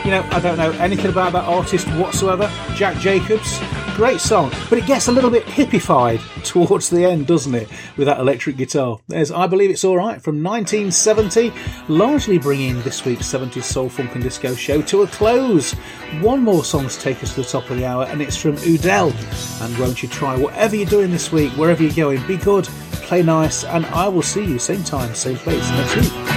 You know, I don't know anything about that artist whatsoever. Jack Jacobs, great song, but it gets a little bit hippified towards the end, doesn't it, with that electric guitar. There's I Believe It's Alright from 1970, largely bringing this week's 70s Soul, Funk and Disco show to a close. One more song to take us to the top of the hour, and it's from Udell. And won't you try, whatever you're doing this week, wherever you're going, be good, play nice, and I will see you same time, same place next week.